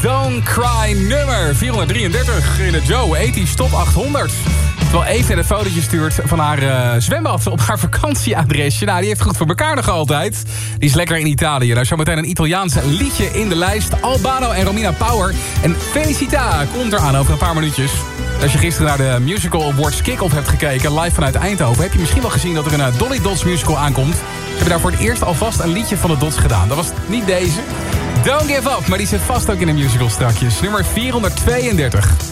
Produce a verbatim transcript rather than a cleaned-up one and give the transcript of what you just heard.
Don't Cry nummer vierhonderddrieëndertig in de Joe eighties Top achthonderd. Terwijl Eve een fotootje stuurt van haar uh, zwembad op haar vakantieadresje. Nou, die heeft goed voor elkaar nog altijd. Die is lekker in Italië. Daar is zometeen een Italiaans liedje in de lijst. Albano en Romina Power. En Felicita komt eraan over een paar minuutjes. Als je gisteren naar de Musical Awards Kick-Off hebt gekeken, live vanuit Eindhoven, heb je misschien wel gezien dat er een uh, Dolly Dots musical aankomt. Ze hebben daar voor het eerst alvast een liedje van de Dots gedaan. Dat was niet deze. Don't Give Up, maar die zit vast ook in de musical strakjes. Nummer vierhonderdtweeëndertig.